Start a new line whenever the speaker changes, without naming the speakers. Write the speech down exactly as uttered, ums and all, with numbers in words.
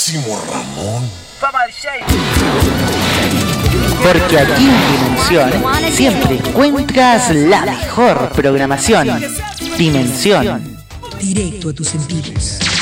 Máximo Ramón.
Porque aquí en Dimensión siempre encuentras la mejor programación. Dimensión.
Directo a tus sentidos.